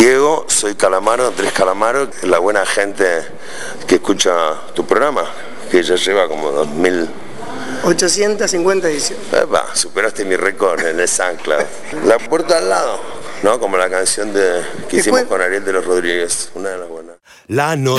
Diego, soy Calamaro, Andrés Calamaro, la buena gente que escucha tu programa, que ya lleva como 2850 ediciones. Superaste mi récord en el SoundCloud. La puerta al lado, ¿no? Como la canción que hicimos con Ariel de los Rodríguez, una de las buenas.